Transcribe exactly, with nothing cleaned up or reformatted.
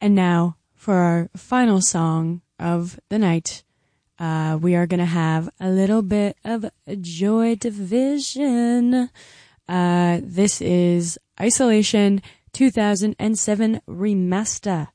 And now for our final song of the night, uh, we are going to have a little bit of Joy Division. Uh, this is Isolation two thousand seven Remaster.